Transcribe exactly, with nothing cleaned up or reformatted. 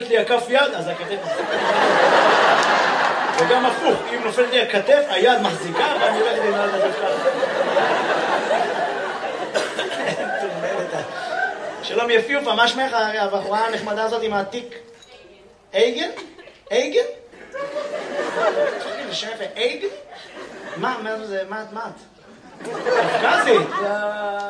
לי הכף יד, אז הכתף מחזיקה. וגם הפוך, אם נופלת לי הכתף, היד מחזיקה, ואני הולך לנהל את הכתף. שלום יפיופה, מה שמך הבחורה הנחמדה הזאת עם העתיק? אייגן? אייגן? זה שם יפה, אייגן? מה, מה זה, מה את? מה את? קפקזית?